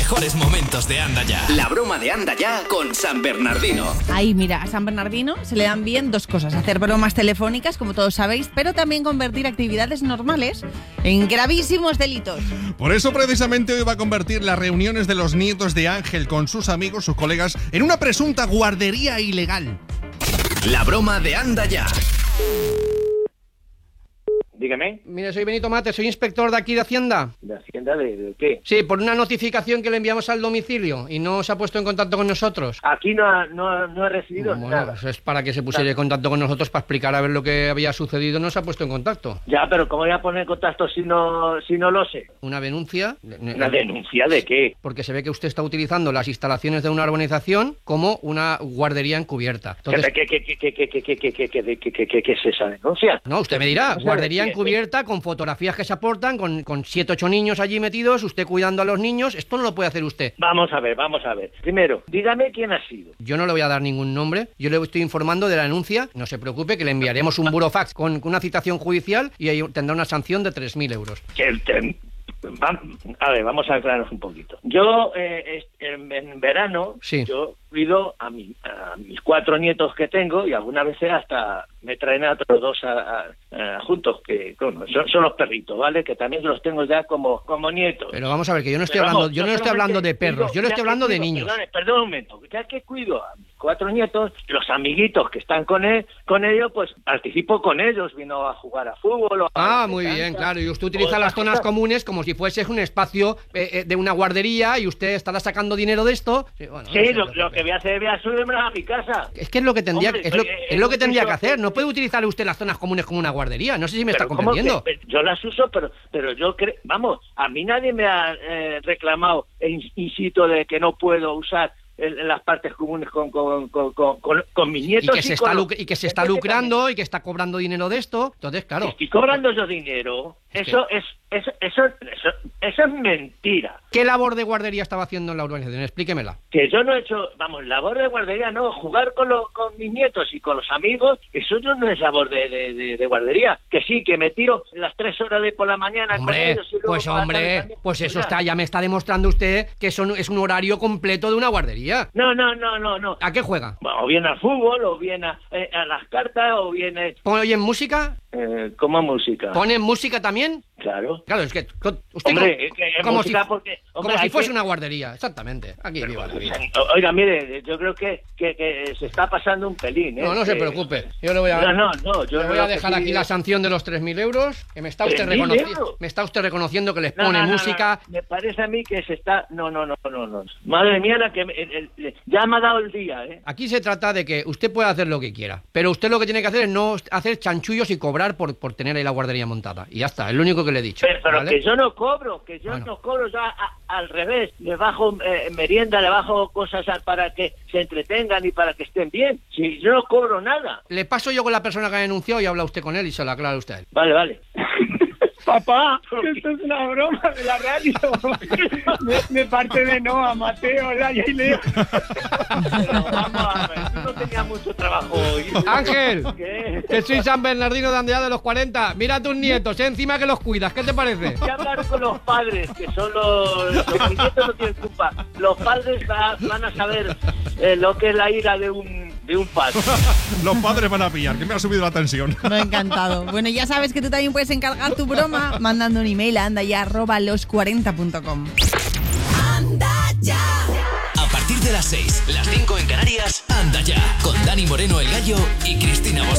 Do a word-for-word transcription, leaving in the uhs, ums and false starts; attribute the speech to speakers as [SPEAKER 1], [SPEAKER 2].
[SPEAKER 1] mejores momentos de Anda Ya. La broma de Anda Ya con San Bernardino.
[SPEAKER 2] Ay, mira, a San Bernardino se le dan bien dos cosas. Hacer bromas telefónicas, como todos sabéis, pero también convertir actividades normales en gravísimos delitos.
[SPEAKER 3] Por eso, precisamente, hoy va a convertir las reuniones de los nietos de Ángel con sus amigos, sus colegas, en una presunta guardería ilegal.
[SPEAKER 1] La broma de Anda Ya.
[SPEAKER 4] Dígame.
[SPEAKER 5] Mire, soy Benito Mate, soy inspector de aquí de Hacienda.
[SPEAKER 4] ¿De Hacienda de, de qué?
[SPEAKER 5] Sí, por una notificación que le enviamos al domicilio y no se ha puesto en contacto con nosotros.
[SPEAKER 4] Aquí no ha, no, no he recibido
[SPEAKER 5] Bueno,
[SPEAKER 4] nada.
[SPEAKER 5] pues es para que se pusiera en contacto con nosotros para explicar a ver lo que había sucedido. No se ha puesto en contacto.
[SPEAKER 4] Ya, pero ¿cómo voy a poner en contacto si no, si no lo sé?
[SPEAKER 5] ¿Una denuncia?
[SPEAKER 4] ¿Una denuncia de qué?
[SPEAKER 5] Porque se ve que usted está utilizando las instalaciones de una urbanización como una guardería encubierta. Entonces,
[SPEAKER 4] ¿Qué, qué, qué, qué, qué, qué, qué, qué, qué, qué, qué, qué, qué, qué es esa denuncia?
[SPEAKER 5] no, usted me dirá,
[SPEAKER 4] O sea,
[SPEAKER 5] guardería
[SPEAKER 4] ¿qué?
[SPEAKER 5] encubierta con fotografías que se aportan, con, con siete, ocho niños allí metidos, usted cuidando a los niños. Esto no lo puede hacer usted.
[SPEAKER 4] Vamos a ver, vamos a ver. Primero, dígame quién ha sido.
[SPEAKER 5] Yo no le voy a dar ningún nombre, yo le estoy informando de la denuncia. No se preocupe, que le enviaremos un burofax con una citación judicial y ahí tendrá una sanción de tres mil euros.
[SPEAKER 4] Que el tem- va- A ver, vamos a aclararnos un poquito. Yo, eh, es- en, en verano,
[SPEAKER 5] Sí.
[SPEAKER 4] yo cuido a, mi, a mis cuatro nietos que tengo y algunas veces hasta me traen a otros dos a, a- a- juntos, que bueno, son, son los perritos, ¿vale? Que también los tengo ya como, como nietos.
[SPEAKER 5] Pero vamos a ver, que yo no estoy
[SPEAKER 4] Pero
[SPEAKER 5] hablando,
[SPEAKER 4] vamos,
[SPEAKER 5] yo no estoy hablando de
[SPEAKER 4] solamente
[SPEAKER 5] perros,
[SPEAKER 4] cuido-
[SPEAKER 5] yo le
[SPEAKER 4] ya
[SPEAKER 5] estoy
[SPEAKER 4] que
[SPEAKER 5] hablando de
[SPEAKER 4] cuido-
[SPEAKER 5] niños.
[SPEAKER 4] Perdón, perdón un momento, ya que cuido a mis cuatro nietos, los amiguitos que están con él, con ellos, pues participo con ellos, vino a jugar a fútbol. O a
[SPEAKER 5] Ah, muy bien, claro. Y usted
[SPEAKER 4] o
[SPEAKER 5] utiliza
[SPEAKER 4] otras
[SPEAKER 5] las zonas
[SPEAKER 4] cosas.
[SPEAKER 5] comunes como si fuese un espacio eh, eh, de una guardería y usted estará sacando dinero de esto. Sí, bueno,
[SPEAKER 4] Sí,
[SPEAKER 5] no se
[SPEAKER 4] lo,
[SPEAKER 5] preocupe.
[SPEAKER 4] lo que voy a hacer, voy a subirme a mi casa.
[SPEAKER 5] Es que es lo que tendría,
[SPEAKER 4] Hombre,
[SPEAKER 5] es lo,
[SPEAKER 4] eh,
[SPEAKER 5] es lo que
[SPEAKER 4] eh,
[SPEAKER 5] tendría
[SPEAKER 4] yo-
[SPEAKER 5] que hacer. No puede utilizar usted las zonas comunes como una guardería. No sé si me está
[SPEAKER 4] Pero ¿cómo
[SPEAKER 5] comprendiendo.
[SPEAKER 4] que? Yo las uso, pero pero yo creo, vamos, a mí nadie me ha eh, reclamado in, in situ de que no puedo usar en, en las partes comunes con con, con, con, con, con mis
[SPEAKER 5] Y
[SPEAKER 4] nietos
[SPEAKER 5] que se
[SPEAKER 4] con
[SPEAKER 5] está
[SPEAKER 4] los-
[SPEAKER 5] luc- y que se está
[SPEAKER 4] Entiéndeme
[SPEAKER 5] lucrando y que está cobrando dinero de esto. Entonces, claro.
[SPEAKER 4] también. Estoy cobrando yo dinero.
[SPEAKER 5] Es
[SPEAKER 4] Eso es eso, eso eso eso es mentira.
[SPEAKER 5] ¿Qué labor de guardería estaba haciendo en la urbanización? Explíquemela.
[SPEAKER 4] Que yo no he hecho, vamos, labor de guardería, no, jugar con, los con mis nietos y con los amigos, eso yo no es labor de, de, de, de guardería. Que sí, que me tiro las tres horas de por la mañana con
[SPEAKER 5] Hombre,
[SPEAKER 4] ellos y luego
[SPEAKER 5] pues
[SPEAKER 4] por la tarde
[SPEAKER 5] hombre,
[SPEAKER 4] también.
[SPEAKER 5] pues eso
[SPEAKER 4] Ya.
[SPEAKER 5] está, ya me está demostrando usted que eso es un horario completo de una guardería.
[SPEAKER 4] No, no, no, no, no.
[SPEAKER 5] ¿A qué juega?
[SPEAKER 4] O bien al fútbol, o bien a, eh, a las cartas, o bien eh,
[SPEAKER 5] ¿Oyen música?
[SPEAKER 4] eh, como música.
[SPEAKER 5] ¿Ponen música también?
[SPEAKER 4] Claro.
[SPEAKER 5] Claro, es que co- usted
[SPEAKER 4] Hombre,
[SPEAKER 5] co-
[SPEAKER 4] es que es
[SPEAKER 5] como
[SPEAKER 4] música
[SPEAKER 5] si,
[SPEAKER 4] porque-
[SPEAKER 5] como
[SPEAKER 4] hombre,
[SPEAKER 5] si
[SPEAKER 4] hay
[SPEAKER 5] fuese
[SPEAKER 4] que-
[SPEAKER 5] una guardería, exactamente. Aquí viva la vida.
[SPEAKER 4] Oiga, mire, yo creo que, que, que se está pasando un pelín, ¿eh?
[SPEAKER 5] No, no se
[SPEAKER 4] Que-
[SPEAKER 5] preocupe. Yo le voy a,
[SPEAKER 4] No, no, no, yo
[SPEAKER 5] le voy
[SPEAKER 4] lo
[SPEAKER 5] a
[SPEAKER 4] que
[SPEAKER 5] dejar
[SPEAKER 4] sí
[SPEAKER 5] aquí la
[SPEAKER 4] es-
[SPEAKER 5] sanción de los tres mil euros, que me está usted
[SPEAKER 4] ¿tres mil
[SPEAKER 5] reconociendo,
[SPEAKER 4] euros?
[SPEAKER 5] me está usted reconociendo que les
[SPEAKER 4] No,
[SPEAKER 5] pone
[SPEAKER 4] no, no,
[SPEAKER 5] música.
[SPEAKER 4] no. Me parece a mí que se está... No, no, no, no, no. Madre mía, la que me- el- el- ya me ha dado el día, ¿eh?
[SPEAKER 5] Aquí se trata de que usted puede hacer lo que quiera, pero usted lo que tiene que hacer es no hacer chanchullos y cobrar por, por tener ahí la guardería montada. Y ya está, es lo único que le he dicho.
[SPEAKER 4] Pero, pero
[SPEAKER 5] ¿vale?
[SPEAKER 4] que yo no cobro, que yo
[SPEAKER 5] Bueno.
[SPEAKER 4] no cobro, yo a- a- al revés, le bajo eh, merienda, le bajo cosas a- para que se entretengan y para que estén bien. Si yo no cobro nada.
[SPEAKER 5] Le paso yo con la persona que ha denunciado y habla usted con él y se lo aclara usted a él.
[SPEAKER 4] Vale, vale.
[SPEAKER 6] Papá, que esto es una broma de la radio. Me, me parte de Noa, Mateo, Laia y Leo.
[SPEAKER 4] Pero vamos a ver, tú no tenías mucho trabajo hoy.
[SPEAKER 5] Ángel,
[SPEAKER 4] ¿Qué?
[SPEAKER 5] que soy San Bernardino de Andea de los cuarenta. Mira a tus nietos, eh, encima que los cuidas. ¿Qué te parece?
[SPEAKER 4] Voy a hablar con los padres, que son los... Los nietos no tienen culpa. Los padres va- van a saber eh, lo que es la ira de un, de un padre.
[SPEAKER 3] Los padres van a pillar, que me ha subido la tensión.
[SPEAKER 2] Me ha encantado. Bueno, ya sabes que tú también puedes encargar tu broma mandando un email a andaya arroba los cuarenta punto com.
[SPEAKER 1] Anda Ya. A partir de las seis, las cinco en Canarias, Anda Ya. Con Dani Moreno, el Gallo, y Cristina Moreno.